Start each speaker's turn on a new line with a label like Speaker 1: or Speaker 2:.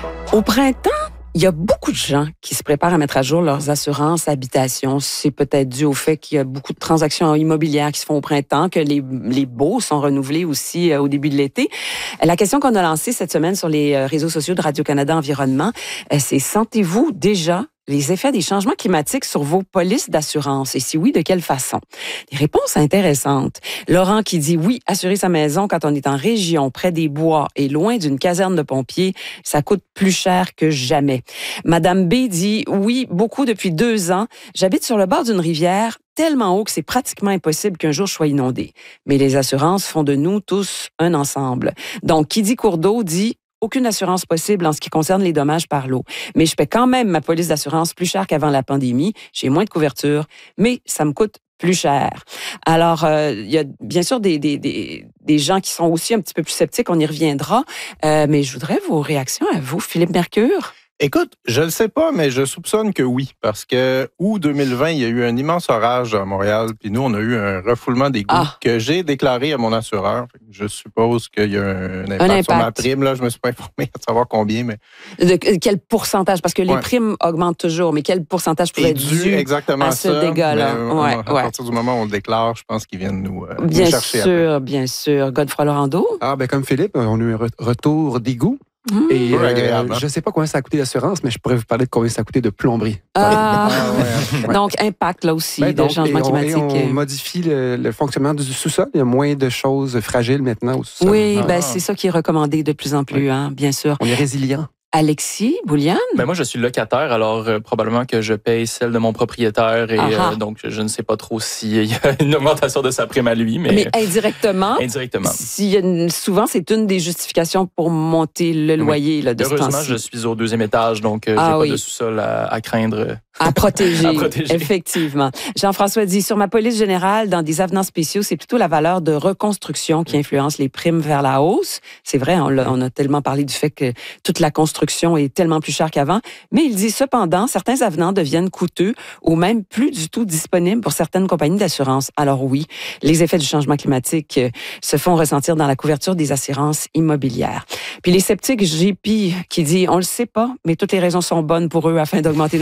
Speaker 1: Au printemps, il y a beaucoup de gens qui se préparent à mettre à jour leurs assurances habitation. C'est peut-être dû au fait qu'il y a beaucoup de transactions immobilières qui se font au printemps, que les baux sont renouvelés aussi au début de l'été. La question qu'on a lancée cette semaine sur les réseaux sociaux de Radio-Canada Environnement, c'est: sentez-vous déjà les effets des changements climatiques sur vos polices d'assurance? Et si oui, de quelle façon? Des réponses intéressantes. Laurent qui dit oui, assurer sa maison quand on est en région, près des bois et loin d'une caserne de pompiers, ça coûte plus cher que jamais. Madame B dit oui, beaucoup depuis 2 ans. J'habite sur le bord d'une rivière tellement haut que c'est pratiquement impossible qu'un jour je sois inondée. Mais les assurances font de nous tous un ensemble. Donc, qui dit cours d'eau dit aucune assurance possible en ce qui concerne les dommages par l'eau. Mais je paie quand même ma police d'assurance plus cher qu'avant la pandémie. J'ai moins de couverture, mais ça me coûte plus cher. Alors, il y a bien sûr des gens qui sont aussi un petit peu plus sceptiques, on y reviendra. Mais je voudrais vos réactions à vous, Philippe Mercure.
Speaker 2: Écoute, je le sais pas, mais je soupçonne que oui, parce que août 2020, il y a eu un immense orage à Montréal, puis nous, on a eu un refoulement d'égouts que j'ai déclaré à mon assureur. Je suppose qu'il y a un impact sur ma prime. Là, je me suis pas informé à savoir combien, mais...
Speaker 1: Quel pourcentage? Parce que les primes augmentent toujours, mais quel pourcentage pourrait être dû
Speaker 2: exactement
Speaker 1: à ce dégât-là?
Speaker 2: À partir du moment où on le déclare, je pense qu'ils viennent nous chercher.
Speaker 1: Bien sûr. Godefroy Laurando?
Speaker 3: Comme Philippe, on a eu un retour d'égouts. Et je ne sais pas combien ça a coûté l'assurance, mais je pourrais vous parler de combien ça a coûté de plomberie.
Speaker 1: Donc, impact là aussi de changement climatique.
Speaker 3: On modifie le fonctionnement du sous-sol. Il y a moins de choses fragiles maintenant au sous-sol.
Speaker 1: Oui, c'est ça qui est recommandé de plus en plus, bien sûr.
Speaker 3: On est résilient.
Speaker 1: Alexis Bouliane?
Speaker 4: Moi, je suis locataire, alors probablement que je paye celle de mon propriétaire et donc je ne sais pas trop s'il y a une augmentation de sa prime à lui. Mais
Speaker 1: indirectement. Souvent, c'est une des justifications pour monter le loyer. Là, de
Speaker 4: heureusement, je suis au 2e étage, donc j'ai pas de sous-sol à craindre.
Speaker 1: À protéger, effectivement. Jean-François dit, sur ma police générale, dans des avenants spéciaux, c'est plutôt la valeur de reconstruction qui influence les primes vers la hausse. C'est vrai, on a tellement parlé du fait que toute la construction est tellement plus chère qu'avant. Mais il dit cependant, certains avenants deviennent coûteux ou même plus du tout disponibles pour certaines compagnies d'assurance. Alors oui, les effets du changement climatique se font ressentir dans la couverture des assurances immobilières. Puis les sceptiques, JP, qui dit, on le sait pas, mais toutes les raisons sont bonnes pour eux afin d'augmenter